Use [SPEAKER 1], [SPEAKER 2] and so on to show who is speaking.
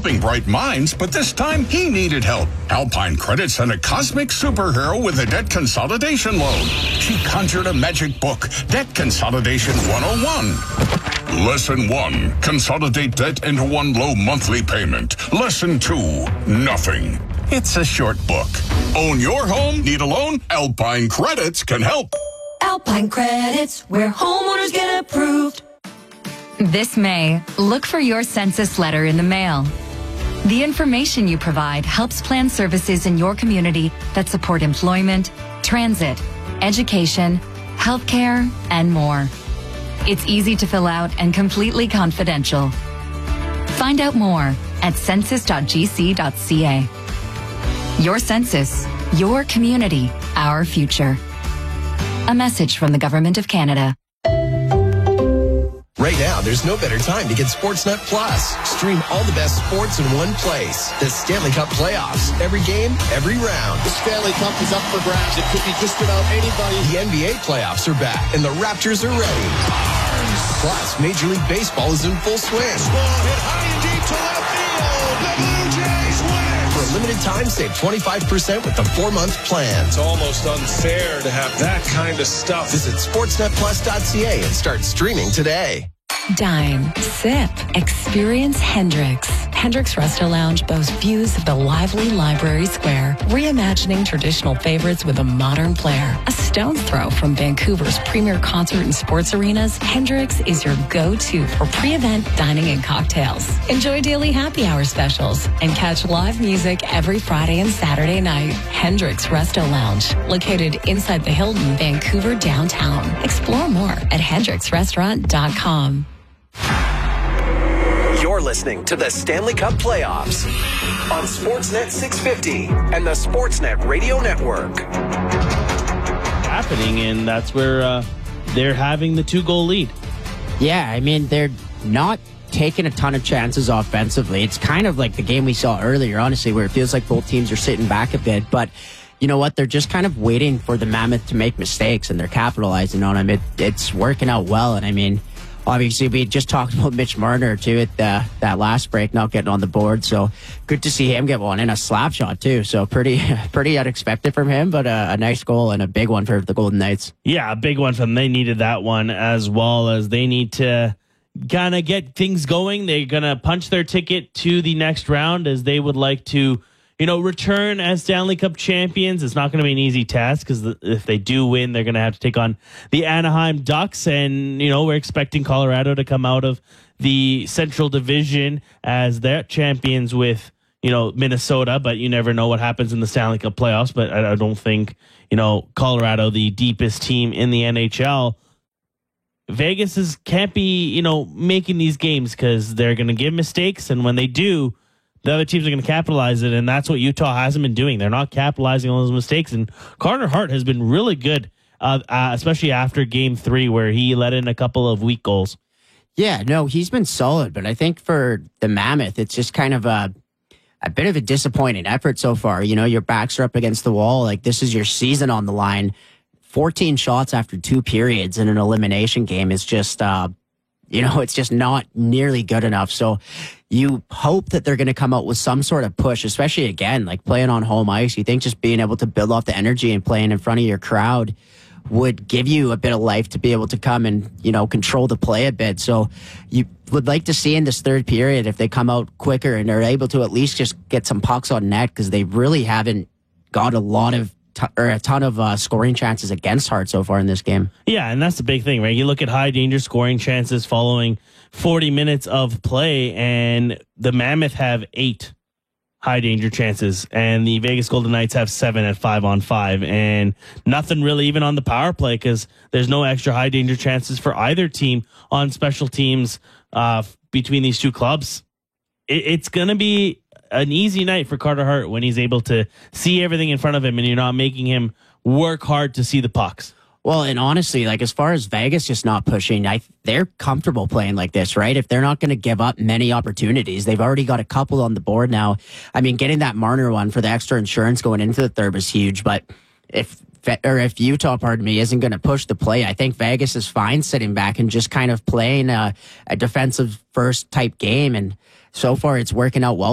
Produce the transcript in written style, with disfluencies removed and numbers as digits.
[SPEAKER 1] helping bright minds, but this time he needed help. Alpine Credit sent a cosmic superhero with a debt consolidation loan. She conjured a magic book, Debt Consolidation 101. Lesson 1, consolidate debt into one low monthly payment. Lesson 2, nothing. It's a short book. Own your home? Need a loan? Alpine Credits can help.
[SPEAKER 2] Alpine Credits, where homeowners get approved.
[SPEAKER 3] This May, look for your census letter in the mail. The information you provide helps plan services in your community that support employment, transit, education, healthcare, and more. It's easy to fill out and completely confidential. Find out more at census.gc.ca. Your census, your community, our future. A message from the Government of Canada.
[SPEAKER 4] Right now, there's no better time to get Sportsnet Plus. Stream all the best sports in one place. The Stanley Cup playoffs. Every game, every round.
[SPEAKER 5] The Stanley Cup is up for grabs. It could be just about anybody.
[SPEAKER 4] The NBA playoffs are back, and the Raptors are ready. Plus, Major League Baseball is in full swing.
[SPEAKER 5] Ball hit high and deep to left field. The Blue Jays win.
[SPEAKER 4] For a limited time, save 25% with the 4-month plan.
[SPEAKER 5] It's almost unfair to have that kind of stuff.
[SPEAKER 4] Visit sportsnetplus.ca and start streaming today.
[SPEAKER 6] Dine, sip, experience Hendrix. Hendrix Resto Lounge boasts views of the lively Library Square, reimagining traditional favorites with a modern flair. A stone's throw from Vancouver's premier concert and sports arenas, Hendrix is your go-to for pre-event dining and cocktails. Enjoy daily happy hour specials and catch live music every Friday and Saturday night. Hendrix Resto Lounge, located inside the Hilton, Vancouver downtown. Explore more at hendrixrestaurant.com.
[SPEAKER 4] You're listening to the Stanley Cup Playoffs on Sportsnet 650 and the Sportsnet Radio Network.
[SPEAKER 7] Happening, and that's where they're having the 2-goal lead.
[SPEAKER 8] Yeah, I mean, they're not taking a ton of chances offensively. It's kind of like the game we saw earlier, honestly, where it feels like both teams are sitting back a bit. But you know what? They're just kind of waiting for the Mammoth to make mistakes, and they're capitalizing on them. It's working out well, and I mean, obviously, we just talked about Mitch Marner, too, at that last break, not getting on the board. So good to see him get one in a slap shot, too. So pretty unexpected from him, but a nice goal and a big one for the Golden Knights.
[SPEAKER 7] Yeah, a big one for them. They needed that one, as well as they need to kind of get things going. They're going to punch their ticket to the next round, as they would like to, return as Stanley Cup champions. It's not going to be an easy task, because if they do win, they're going to have to take on the Anaheim Ducks. And, we're expecting Colorado to come out of the Central Division as their champions with, Minnesota. But you never know what happens in the Stanley Cup playoffs. But I don't think, Colorado, the deepest team in the NHL, Vegas can't be, making these games, because they're going to give mistakes. And when they do, the other teams are going to capitalize it, and that's what Utah hasn't been doing. They're not capitalizing on those mistakes, and Carter Hart has been really good, especially after Game 3, where he let in a couple of weak goals.
[SPEAKER 8] Yeah, no, he's been solid, but I think for the Mammoth, it's just kind of a bit of a disappointing effort so far. Your backs are up against the wall. Like, this is your season on the line. 14 shots after 2 periods in an elimination game is just... it's just not nearly good enough. So you hope that they're going to come out with some sort of push, especially again, like playing on home ice. You think just being able to build off the energy and playing in front of your crowd would give you a bit of life to be able to come and, control the play a bit. So you would like to see in this third period, if they come out quicker and are able to at least just get some pucks on net, because they really haven't got a ton of scoring chances against Hart so far in this game.
[SPEAKER 7] Yeah, and that's the big thing, right? You look at high danger scoring chances following 40 minutes of play, and the Mammoth have 8 high danger chances, and the Vegas Golden Knights have 7 at 5-on-5, and nothing really even on the power play, because there's no extra high danger chances for either team on special teams between these two clubs. It's going to be an easy night for Carter Hart when he's able to see everything in front of him, and you're not making him work hard to see the pucks.
[SPEAKER 8] Well, and honestly, like, as far as Vegas just not pushing, they're comfortable playing like this, right? If they're not going to give up many opportunities, they've already got a couple on the board now. I mean, getting that Marner one for the extra insurance going into the third was huge, but if Utah, isn't going to push the play, I think Vegas is fine sitting back and just kind of playing a defensive first type game, and so far it's working out well